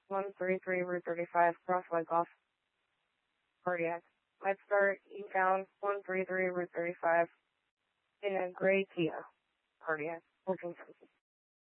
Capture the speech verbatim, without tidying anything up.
one three three Route thirty-five, Crossway Golf, cardiac. Let's start eastbound one three three Route thirty-five in a gray Kia, cardiac, fourteen seventeen.